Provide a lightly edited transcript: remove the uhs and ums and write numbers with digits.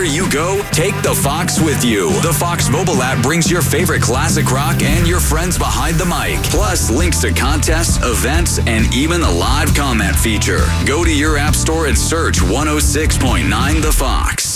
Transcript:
Wherever you go, take the Fox with you. The Fox mobile app brings your favorite classic rock and your friends behind the mic. Plus, links to contests, events, and even a live comment feature. Go to your app store and search 106.9 The Fox.